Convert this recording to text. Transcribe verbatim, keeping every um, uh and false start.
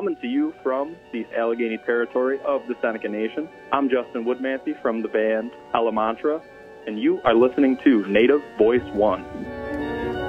coming to you from the Allegheny territory of the Seneca Nation. I'm Justin Woodmansey from the band Alamantra, and you are listening to Native Voice One.